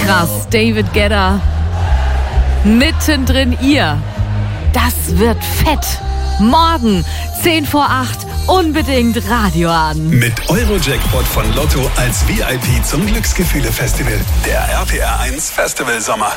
Krass, David Guetta. Mittendrin ihr. Das wird fett. Morgen, 10 vor 8, unbedingt Radio an. Mit Eurojackpot von Lotto als VIP zum Glücksgefühle-Festival. Der RPR 1 Festival Sommer.